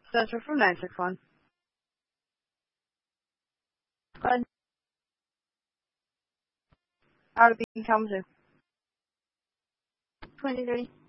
Center from 961. Go ahead. Out of beacon, Kalamazoo. 23.